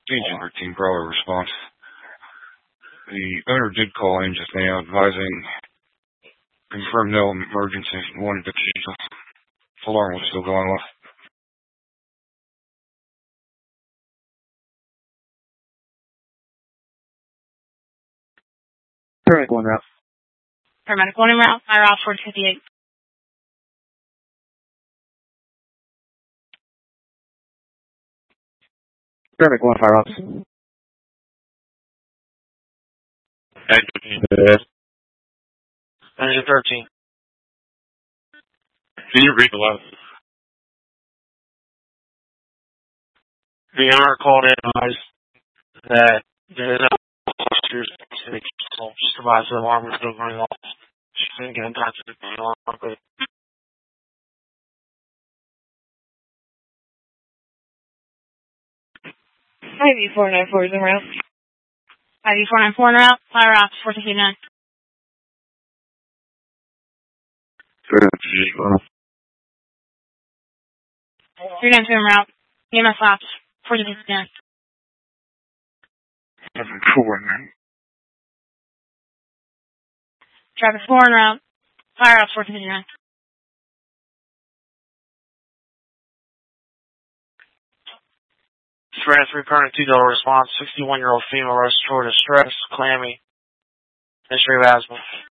Agent 13 Prowler response. The owner did call in just now advising confirmed no emergency and wanted to keep the alarm was still going off. Paramedic 1 route. Paramedic 1 route, fire off 458. Paramedic 1 fire off. Engine 13. Can you read the last? The owner called in advised that there is no officers just advised the alarm was still going off. She couldn't get in touch with the alarm, but IV 494 is en route. IV 494 en route, fire off 459. 392 en route, EMS ops 459. 7-4, man. Traffic 4 en route, fire off 459. Stress recurrent $2 response, 61-year-old female respiratory distress, clammy, history of asthma.